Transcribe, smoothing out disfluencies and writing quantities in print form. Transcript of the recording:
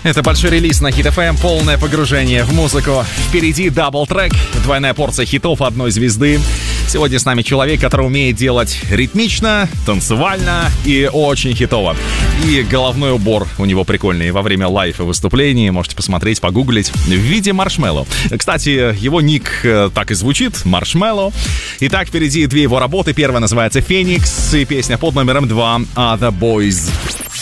Это большой релиз на Hit FM, полное погружение в музыку. Впереди дабл-трек, двойная порция хитов одной звезды. Сегодня с нами человек, который умеет делать ритмично, танцевально и очень хитово. И головной убор у него прикольный во время лайфа выступлений. Можете посмотреть, погуглить в виде Маршмелло. Кстати, его ник так и звучит, Маршмелло. Итак, впереди две его работы. Первая называется «Феникс» и песня под номером 2 «Other Boys».